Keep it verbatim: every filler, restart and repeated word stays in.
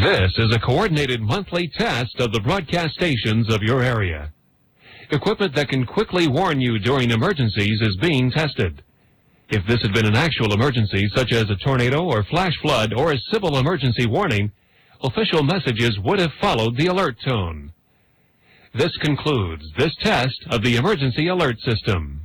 This is a coordinated monthly test of the broadcast stations of your area. Equipment that can quickly warn you during emergencies is being tested. If this had been an actual emergency, such as a tornado or flash flood or a civil emergency warning, official messages would have followed the alert tone. This concludes this test of the emergency alert system.